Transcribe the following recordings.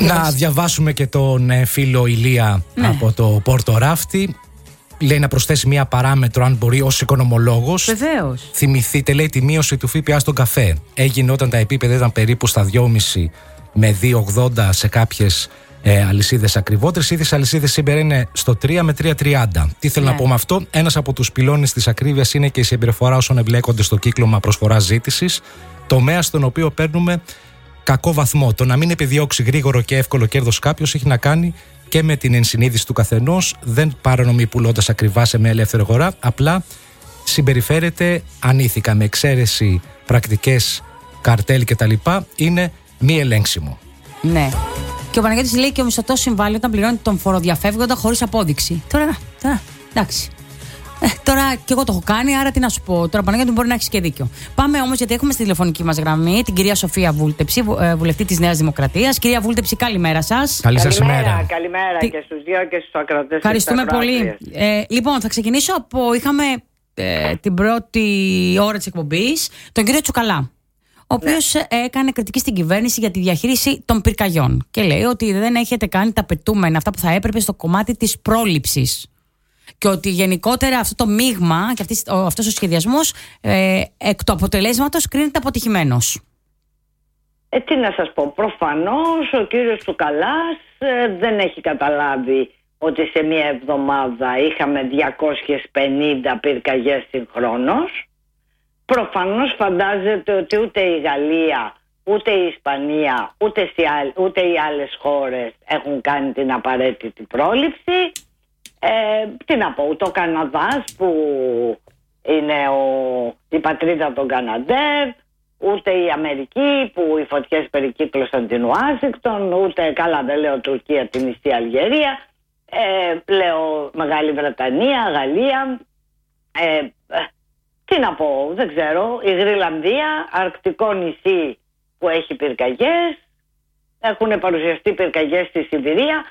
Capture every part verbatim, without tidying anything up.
Να διαβάσουμε και τον ε, φίλο Ηλία, ναι, από το Πόρτο Ράφτη. Λέει να προσθέσει μία παράμετρο, αν μπορεί, ως οικονομολόγος. Βεβαίως. Θυμηθείτε, λέει, τη μείωση του ΦΠΑ στον καφέ. Έγινε όταν τα επίπεδα ήταν περίπου στα δυόμισι με δύο ογδόντα σε κάποιες ε, αλυσίδες ακριβότερες. Οι ίδιες αλυσίδες σήμερα είναι στο τρία με τρία τριάντα. Τι θέλω, ναι, να πω με αυτό? Ένας από τους πυλώνες της ακρίβειας είναι και η συμπεριφορά όσων εμπλέκονται στο κύκλωμα προσφοράς-ζήτησης, τομέα στον οποίο παίρνουμε κακό βαθμό. Το να μην επιδιώξει γρήγορο και εύκολο κέρδος κάποιος έχει να κάνει και με την ενσυνείδηση του καθενός. Δεν παρανομεί πουλώντας ακριβά σε μια ελεύθερη αγορά, απλά συμπεριφέρεται ανήθικα, με εξαίρεση πρακτικές, καρτέλ κτλ. Είναι μη ελέγξιμο. Ναι. Και ο Παναγιώτης λέει και ο μισθωτός συμβάλλει όταν πληρώνει τον φοροδιαφεύγοντα χωρίς απόδειξη. Τώρα, τώρα, εντάξει. Ε, τώρα και εγώ το έχω κάνει, άρα τι να σου πω. Τώρα, Παναγιώτη, μπορεί να έχεις και δίκιο. Πάμε όμως, γιατί έχουμε στη τηλεφωνική μας γραμμή την κυρία Σοφία Βούλτεψη, βουλευτή της Νέας Δημοκρατίας. Κυρία Βούλτεψη, καλημέρα σας. Καλή σας ημέρα. Καλημέρα Τι... και στους δύο και στους ακροατές. Ευχαριστούμε πολύ. Ε, λοιπόν, θα ξεκινήσω από. Είχαμε ε, την πρώτη ώρα της εκπομπής τον κύριο Τσουκαλά, ο οποίος, ναι, έκανε κριτική στην κυβέρνηση για τη διαχείριση των πυρκαγιών. Και λέει ότι δεν έχετε κάνει τα απαιτούμενα, αυτά που θα έπρεπε στο κομμάτι της πρόληψης. Και ότι γενικότερα αυτό το μείγμα και αυτής, ο, αυτός ο σχεδιασμός ε, εκ του αποτελέσματος κρίνεται αποτυχημένος. Ε, τι να σας πω, προφανώς ο κύριος Τσουκαλάς ε, δεν έχει καταλάβει ότι σε μία εβδομάδα είχαμε διακόσιες πενήντα πυρκαγιές συγχρόνως. Προφανώς φαντάζεται ότι ούτε η Γαλλία, ούτε η Ισπανία, ούτε, ούτε οι άλλες χώρες έχουν κάνει την απαραίτητη πρόληψη. Ε, τι να πω, το Καναδάς που είναι ο, η πατρίδα των Καναντέρ, ούτε η Αμερική που οι φωτιές περικύκλωσαν την Ουάσιγκτον, ούτε, καλά δεν λέω Τουρκία, την νησί Αλγερία, ε, λέω Μεγάλη Βρετανία, Γαλλία, ε, ε, τι να πω, δεν ξέρω, η Γρυλανδία, αρκτικό νησί που έχει πυρκαγιές, έχουν παρουσιαστεί πυρκαγιές στη Σιβηρία.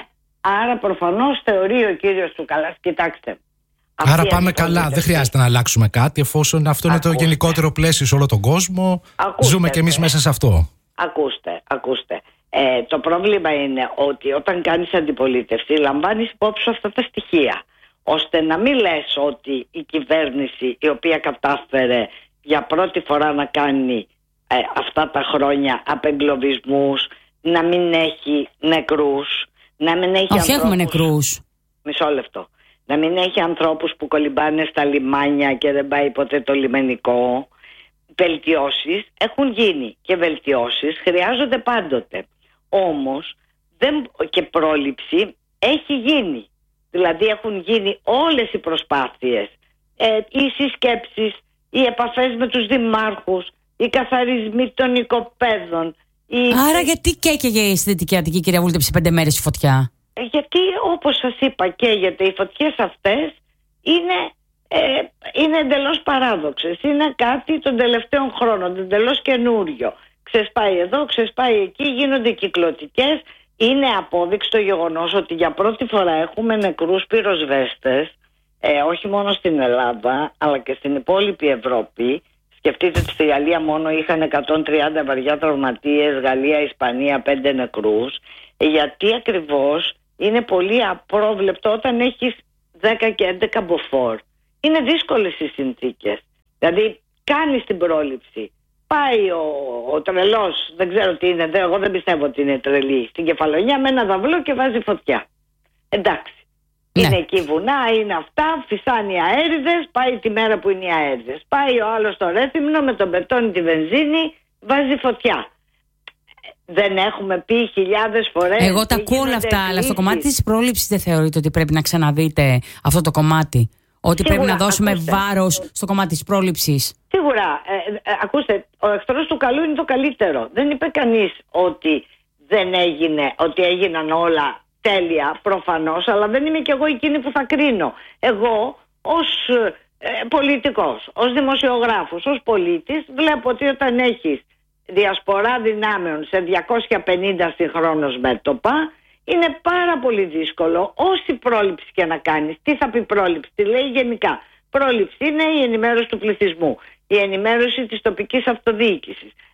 Άρα προφανώς θεωρεί ο κύριος Τσουκαλάς, κοιτάξτε. Άρα πάμε καλά, δεν χρειάζεται να αλλάξουμε κάτι, εφόσον αυτό ακούστε, είναι το γενικότερο πλαίσιο σε όλο τον κόσμο. Ακούστε, ζούμε κι εμείς μέσα σε αυτό. Ακούστε, ακούστε. Ε, το πρόβλημα είναι ότι όταν κάνεις αντιπολίτευση λαμβάνεις υπόψη αυτά τα στοιχεία, ώστε να μην λες ότι η κυβέρνηση, η οποία κατάφερε για πρώτη φορά να κάνει ε, αυτά τα χρόνια απεγκλωβισμούς, να μην έχει νεκρούς, να μην έχει. Όχι, έχουμε νεκρούς. Μισό λεπτό. Να μην έχει ανθρώπους που κολυμπάνε στα λιμάνια και δεν πάει ποτέ το λιμενικό. Βελτιώσεις έχουν γίνει και βελτιώσεις χρειάζονται πάντοτε. Όμως δεν... και πρόληψη έχει γίνει. Δηλαδή έχουν γίνει όλες οι προσπάθειες, ε, οι συσκέψεις, οι επαφές με τους δημάρχους, οι καθαρισμοί των οικοπαίδων. Η... Άρα γιατί καίκαιγε η Δυτική Αττική, κυρία Βούλτεψη, πέντε μέρες η φωτιά? Γιατί όπως σας είπα καίγεται. Οι φωτιές αυτές είναι, ε, είναι εντελώς παράδοξες. Είναι κάτι των τελευταίων χρόνων, εντελώς καινούριο. Ξεσπάει εδώ, ξεσπάει εκεί, γίνονται κυκλωτικές. Είναι απόδειξη το γεγονός ότι για πρώτη φορά έχουμε νεκρούς πυροσβέστες, ε, όχι μόνο στην Ελλάδα αλλά και στην υπόλοιπη Ευρώπη. Σκεφτείτε ότι στη Γαλλία μόνο είχαν εκατόν τριάντα βαριά τραυματίες, Γαλλία, Ισπανία πέντε νεκρούς, γιατί ακριβώς είναι πολύ απρόβλεπτο όταν έχεις δέκα και έντεκα μποφόρ. Είναι δύσκολες οι συνθήκες. Δηλαδή κάνεις την πρόληψη. Πάει ο, ο τρελός, δεν ξέρω τι είναι, εγώ δεν πιστεύω ότι είναι τρελή, στην Κεφαλονιά με ένα δαυλό και βάζει φωτιά. Εντάξει. Ναι. Είναι εκεί βουνά, είναι αυτά, φυσάνε οι αέριδες, πάει τη μέρα που είναι οι αέριδες. Πάει ο άλλος στο Ρέθυμνο με τον πετώνει τη βενζίνη, βάζει φωτιά. Δεν έχουμε πει χιλιάδες φορές. Εγώ τα ακούω όλα αυτά, αλλά στο κομμάτι της πρόληψης δεν θεωρείτε ότι πρέπει να ξαναδείτε αυτό το κομμάτι? Ότι σίγουρα, πρέπει να δώσουμε ακούστε, βάρος στο κομμάτι της πρόληψης? Σίγουρα. Ε, ε, ακούστε, ο εχθρός του καλού είναι το καλύτερο. Δεν είπε κανείς ότι δεν έγινε, ότι έγιναν όλα τέλεια, προφανώς, αλλά δεν είμαι κι εγώ εκείνη που θα κρίνω. Εγώ ως ε, πολιτικός, ως δημοσιογράφος, ως πολίτης, βλέπω ότι όταν έχεις διασπορά δυνάμεων σε διακόσια πενήντα συγχρόνως μέτωπα, είναι πάρα πολύ δύσκολο όση πρόληψη και να κάνεις. Τι θα πει πρόληψη? Τι λέει γενικά? Πρόληψη είναι η ενημέρωση του πληθυσμού, η ενημέρωση της τοπικής αυτοδιοίκησης.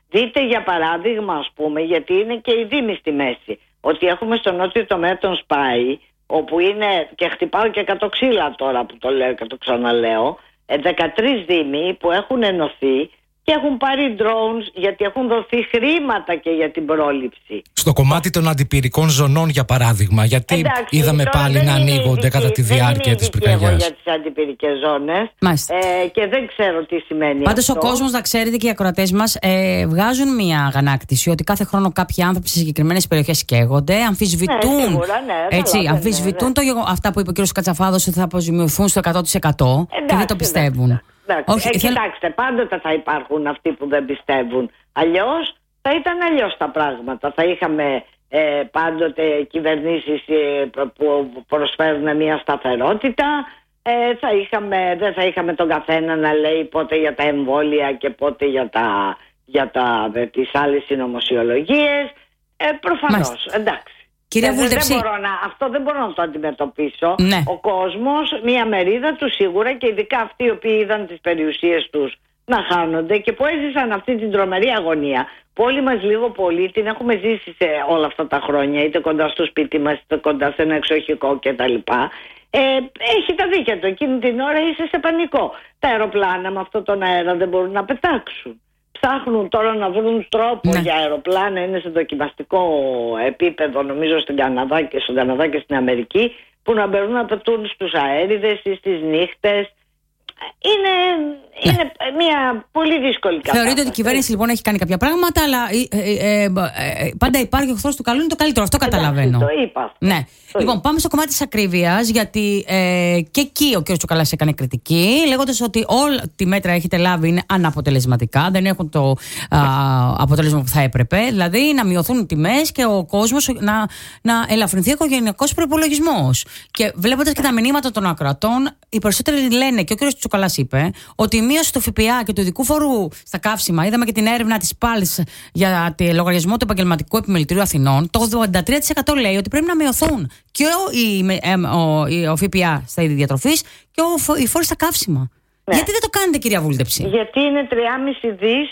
Δείτε για παράδειγμα, ας πούμε, γιατί είναι και η Δήμη στη μέση, ότι έχουμε στο νότιο τομέα τον Σπάι, όπου είναι, και χτυπάω και εκατό ξύλα τώρα που το λέω και το ξαναλέω, δεκατρείς δήμοι που έχουν ενωθεί και έχουν πάρει drones, γιατί έχουν δοθεί χρήματα και για την πρόληψη. Στο κομμάτι των αντιπυρικών ζωνών, για παράδειγμα, γιατί Εντάξει, είδαμε πάλι να ανοίγονται κατά τη διάρκεια της πυρκαγιάς. Δεν είμαι για τις αντιπυρικές ζώνες ε, και δεν ξέρω τι σημαίνει. Πάντως αυτό. ο κόσμος, να ξέρετε, και οι ακροατές μας ε, βγάζουν μια αγανάκτηση ότι κάθε χρόνο κάποιοι άνθρωποι σε συγκεκριμένες περιοχές καίγονται, αμφισβητούν, ναι, σίγουρα, ναι, έτσι, καλά, αμφισβητούν ναι, το γεγονό, αυτά που είπε ο κ. Κατσαφάδος, ότι θα αποζημιωθούν στο εκατό τοις εκατό και δεν το πιστεύουν. Εντάξει, εντάξει. Όχι, ε, θέλω... Κοιτάξτε, πάντοτε θα υπάρχουν αυτοί που δεν πιστεύουν. Αλλιώς θα ήταν αλλιώς τα πράγματα. Θα είχαμε ε, πάντοτε κυβερνήσεις ε, που προσφέρουν μια σταθερότητα. Ε, θα είχαμε, δεν θα είχαμε τον καθένα να λέει πότε για τα εμβόλια και πότε για, τα, για τα, ε, τις άλλες συνωμοσιολογίες. Ε, προφανώς, εντάξει. Κυρία Βούλτεψη, δεν μπορώ να, αυτό δεν μπορώ να το αντιμετωπίσω. Ναι. Ο κόσμος, μία μερίδα του σίγουρα, και ειδικά αυτοί οι οποίοι είδαν τις περιουσίες τους να χάνονται και που έζησαν αυτή την τρομερή αγωνία, που όλοι μας λίγο πολύ την έχουμε ζήσει σε όλα αυτά τα χρόνια, είτε κοντά στο σπίτι μας, είτε κοντά σε ένα εξοχικό κτλ. Ε, έχει τα δίκαια του. Εκείνη την ώρα είσαι σε πανικό. Τα αεροπλάνα με αυτόν τον αέρα δεν μπορούν να πετάξουν. Ψάχνουν τώρα να βρουν τρόπο, ναι, για αεροπλάνα, είναι σε δοκιμαστικό επίπεδο, νομίζω στην Καναδά και, στον Καναδά και στην Αμερική, που να μπορούν να πετούν στους αέριδες ή στις νύχτες. Είναι, ναι, είναι μια πολύ δύσκολη κατάσταση. Θεωρείτε ότι η κυβέρνηση λοιπόν έχει κάνει κάποια πράγματα, αλλά ε, ε, ε, ε, πάντα υπάρχει ο εχθρός του καλού, είναι το καλύτερο. Αυτό καταλαβαίνω. Εντάξει, το είπα. Ναι. Το λοιπόν, είπα. Πάμε στο κομμάτι της ακρίβειας, γιατί ε, και εκεί ο κ. Τσουκαλάς έκανε κριτική, λέγοντας ότι όλα τη μέτρα έχετε λάβει είναι αναποτελεσματικά, δεν έχουν το α, αποτέλεσμα που θα έπρεπε. Δηλαδή να μειωθούν οι τιμές και ο κόσμος να, να ελαφρυνθεί ο οικογενειακός προϋπολογισμός. Και βλέποντας και τα μηνύματα των ακροατών, οι περισσότεροι λένε, και ο κ. Τσουκαλάς είπε, ότι η μείωση του ΦΠΑ και του ειδικού φόρου στα καύσιμα, είδαμε και την έρευνα της ΠΑΛΣ για τη λογαριασμό του Επαγγελματικού Επιμελητηρίου Αθηνών, το ογδόντα τρία τοις εκατό λέει ότι πρέπει να μειωθούν και ο, η, ο, ο ΦΠΑ στα είδη διατροφής και ο, οι φόροι στα καύσιμα. Ναι. Γιατί δεν το κάνετε, κυρία Βούλτεψη? Γιατί είναι τριακόσια δις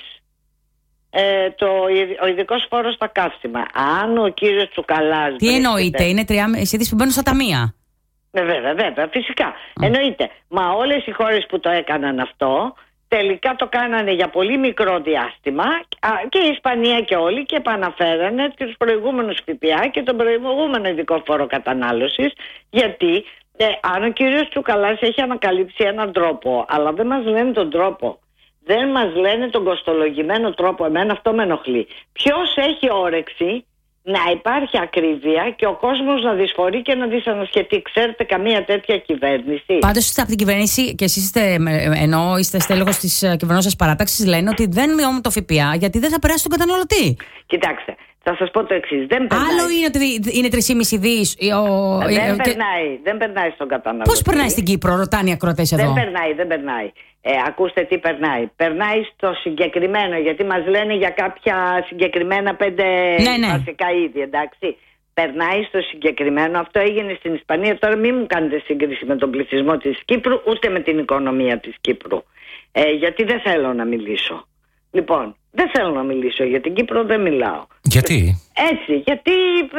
ε, το, ο ειδικός φόρος στα καύσιμα. Αν ο κύριος Τσουκαλάς... Τι εννοείται, είναι τριακόσια δις που μπαίνουν στα ταμεία. Ναι, βέβαια, βέβαια, φυσικά. Mm. Εννοείται. Μα όλες οι χώρες που το έκαναν αυτό, τελικά το κάνανε για πολύ μικρό διάστημα, και η Ισπανία και όλοι, και επαναφέρανε τους προηγούμενους ΦΠΑ και τον προηγούμενο ειδικό φόρο κατανάλωσης, γιατί ε, αν ο κύριος Τσουκαλάς έχει ανακαλύψει έναν τρόπο, αλλά δεν μας λένε τον τρόπο, δεν μας λένε τον κοστολογημένο τρόπο, εμένα αυτό με ενοχλεί. Ποιος έχει όρεξη να υπάρχει ακρίβεια και ο κόσμος να δυσφορεί και να δυσανασχετεί? Ξέρετε καμία τέτοια κυβέρνηση? Πάντως είστε από την κυβέρνηση και εσείς είστε, ενώ είστε στέλεχος της κυβερνώσας παράταξης, λένε ότι δεν μειώνουν το ΦΠΑ γιατί δεν θα περάσει στον καταναλωτή. Κοιτάξτε, θα σας πω το εξής. Δεν περνάει. Άλλο είναι ότι είναι τρία κόμμα πέντε δις. Ο... Δεν, και... περνάει, δεν περνάει στον καταναλωτή. Πώς περνάει στην Κύπρο, ρωτάνε οι ακροατές εδώ? Δεν περνάει, δεν περνάει. Ε, ακούστε τι περνάει. Περνάει στο συγκεκριμένο, γιατί μας λένε για κάποια συγκεκριμένα πέντε ναι, ναι. βασικά είδη, εντάξει. Περνάει στο συγκεκριμένο. Αυτό έγινε στην Ισπανία. Τώρα μην μου κάνετε σύγκριση με τον πληθυσμό της Κύπρου, ούτε με την οικονομία της Κύπρου. Ε, γιατί δεν θέλω να μιλήσω. Λοιπόν, δεν θέλω να μιλήσω για την Κύπρο, δεν μιλάω. Γιατί? Έτσι, γιατί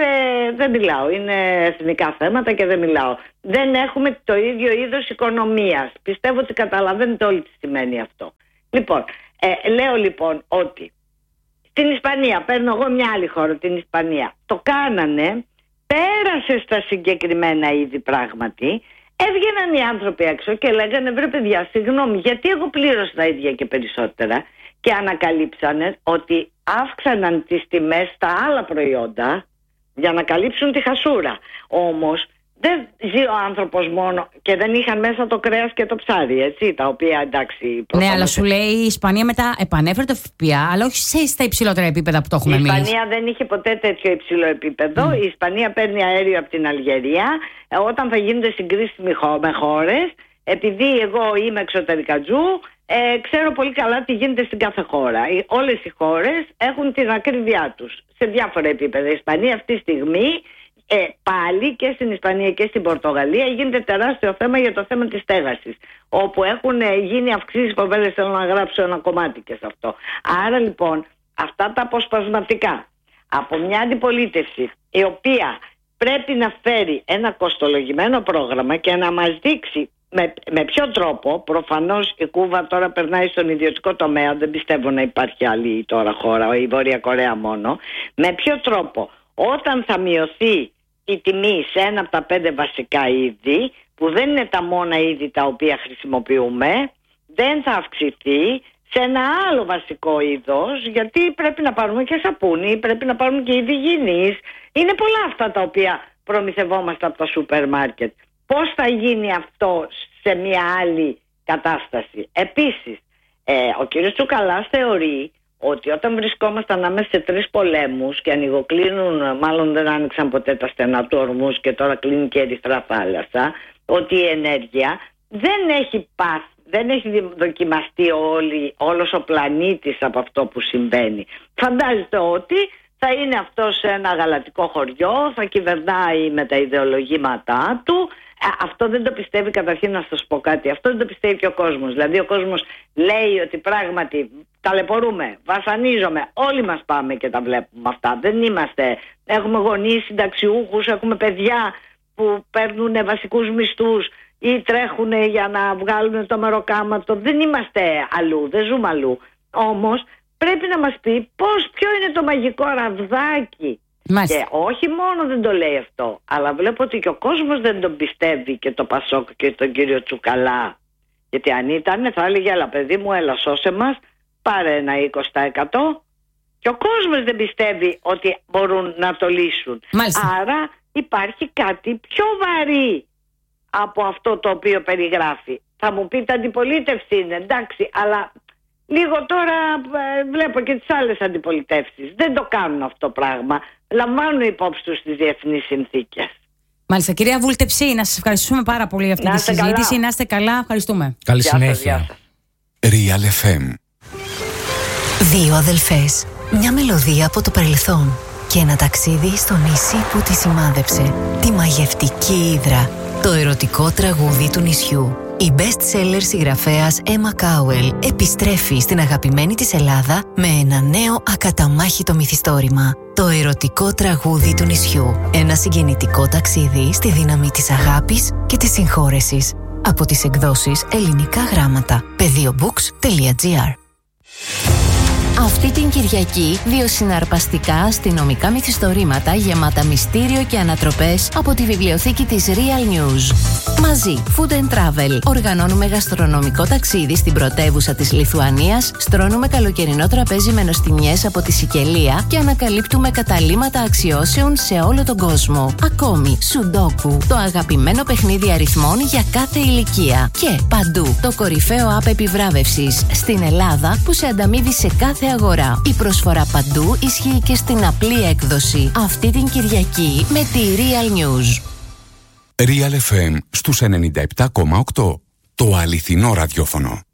ε, δεν μιλάω. Είναι εθνικά θέματα και δεν μιλάω. Δεν έχουμε το ίδιο είδος οικονομίας. Πιστεύω ότι καταλαβαίνετε όλοι τι σημαίνει αυτό. Λοιπόν, ε, λέω λοιπόν ότι στην Ισπανία, παίρνω εγώ μια άλλη χώρα, την Ισπανία, το κάνανε, πέρασε στα συγκεκριμένα είδη πράγματι, έβγαιναν οι άνθρωποι έξω και λέγανε, βρε παιδιά, συγγνώμη, γιατί εγώ πλήρωσα τα ίδια και περισσότερα? Και ανακαλύψανε ότι αύξαναν τις τιμές στα άλλα προϊόντα για να καλύψουν τη χασούρα. Όμως δεν ζει ο άνθρωπος μόνο, και δεν είχαν μέσα το κρέας και το ψάρι, έτσι, τα οποία εντάξει... Ναι, αλλά σου λέει η Ισπανία μετά επανέφερε το ΦΠΑ, αλλά όχι στα υψηλότερα επίπεδα που το έχουμε εμείς. Η Ισπανία δεν είχε ποτέ τέτοιο υψηλό επίπεδο. Mm. Η Ισπανία παίρνει αέριο από την Αλγερία. Όταν θα γίνονται συγκρίσεις με χώρες, επειδή εγώ είμαι εξωτερικατζού, ε, ξέρω πολύ καλά τι γίνεται στην κάθε χώρα. Όλες οι χώρες έχουν την ακρίβειά τους σε διάφορα επίπεδα. Η Ισπανία αυτή τη στιγμή, ε, πάλι και στην Ισπανία και στην Πορτογαλία, γίνεται τεράστιο θέμα για το θέμα της στέγασης, όπου έχουν γίνει αυξήσεις φοβερές. Θέλω να γράψω ένα κομμάτι και σε αυτό. Άρα λοιπόν αυτά τα αποσπασματικά από μια αντιπολίτευση η οποία πρέπει να φέρει ένα κοστολογημένο πρόγραμμα και να μας δείξει με, με ποιο τρόπο, προφανώς η Κούβα τώρα περνάει στον ιδιωτικό τομέα, δεν πιστεύω να υπάρχει άλλη τώρα χώρα, η Βόρεια Κορέα μόνο, με ποιο τρόπο όταν θα μειωθεί η τιμή σε ένα από τα πέντε βασικά είδη, που δεν είναι τα μόνα είδη τα οποία χρησιμοποιούμε, δεν θα αυξηθεί σε ένα άλλο βασικό είδος, γιατί πρέπει να πάρουμε και σαπούνι, πρέπει να πάρουμε και είδη υγιεινής. Είναι πολλά αυτά τα οποία προμηθευόμαστε από τα σούπερ μάρκετ. Πώς θα γίνει αυτό σε μια άλλη κατάσταση? Επίσης, ε, ο κύριος Τσουκαλάς θεωρεί ότι όταν βρισκόμαστε ανάμεσα σε τρεις πολέμους και ανοιγοκλίνουν, μάλλον δεν άνοιξαν ποτέ τα στενά του ορμούς και τώρα κλείνει και η Ερυθρά Θάλασσα, ότι η ενέργεια δεν έχει πάθει, δεν έχει δοκιμαστεί όλη, όλος ο πλανήτης από αυτό που συμβαίνει. Φαντάζεστε ότι θα είναι αυτό σε ένα γαλατικό χωριό, θα κυβερνάει με τα ιδεολογήματά του. Αυτό δεν το πιστεύει, καταρχήν να σας πω κάτι, αυτό δεν το πιστεύει και ο κόσμος. Δηλαδή ο κόσμος λέει ότι πράγματι ταλαιπωρούμε, βασανίζομαι, όλοι μας πάμε και τα βλέπουμε αυτά. Δεν είμαστε, έχουμε γονείς, συνταξιούχους, έχουμε παιδιά που παίρνουν βασικούς μισθούς ή τρέχουν για να βγάλουν το μεροκάματο. Δεν είμαστε αλλού, δεν ζούμε αλλού. Όμως πρέπει να μας πει πώς, ποιο είναι το μαγικό ραβδάκι. Μάλιστα. Και όχι μόνο δεν το λέει αυτό, αλλά βλέπω ότι και ο κόσμος δεν τον πιστεύει, και το Πασόκ και τον κύριο Τσουκαλά. Γιατί αν ήταν θα έλεγε, έλα παιδί μου, έλα σώσε μας, πάρε ένα είκοσι τοις εκατό. Και ο κόσμος δεν πιστεύει ότι μπορούν να το λύσουν. Μάλιστα. Άρα υπάρχει κάτι πιο βαρύ από αυτό το οποίο περιγράφει. Θα μου πείτε αντιπολίτευση είναι, εντάξει, αλλά λίγο τώρα ε, βλέπω και τις άλλες αντιπολιτεύσεις. Δεν το κάνουν αυτό το πράγμα. Λαμβάνουν υπόψη τους τις διεθνείς συνθήκες. Μάλιστα. Κυρία Βούλτεψη, να σας ευχαριστούμε πάρα πολύ για αυτή να τη συζήτηση. Καλά. Να είστε καλά. Ευχαριστούμε. Καλή γεια συνέχεια. Σας, Real εφ εμ. Δύο αδελφές. Μια μελωδία από το παρελθόν. Και ένα ταξίδι στο νησί που τη σημάδεψε. Τη μαγευτική Ύδρα. Το ερωτικό τραγούδι του νησιού. Η best-seller συγγραφέας Emma Cowell επιστρέφει στην αγαπημένη της Ελλάδα με ένα νέο ακαταμάχητο μυθιστόρημα. Το ερωτικό τραγούδι του νησιού. Ένα συγκινητικό ταξίδι στη δύναμη της αγάπης και της συγχώρεσης. Από τις εκδόσεις Ελληνικά Γράμματα. πεδίομπουκς τελεία τζι άρ. Αυτή την Κυριακή, δύο συναρπαστικά αστυνομικά μυθιστορήματα γεμάτα μυστήριο και ανατροπές από τη βιβλιοθήκη της Real News. Μαζί, Food and Travel, οργανώνουμε γαστρονομικό ταξίδι στην πρωτεύουσα της Λιθουανίας, στρώνουμε καλοκαιρινό τραπέζι με νοστιμιές από τη Σικελία και ανακαλύπτουμε καταλύματα αξιώσεων σε όλο τον κόσμο. Ακόμη, Σουντόκου, το αγαπημένο παιχνίδι αριθμών για κάθε ηλικία. Και παντού, το κορυφαίο app επιβράβευσης στην Ελλάδα που σε ανταμείβει σε κάθε αγορά. Η προσφορά παντού ισχύει και στην απλή έκδοση. Αυτή την Κυριακή με τη Real News. Real εφ εμ στους ενενήντα επτά κόμμα οκτώ. Το αληθινό ραδιόφωνο.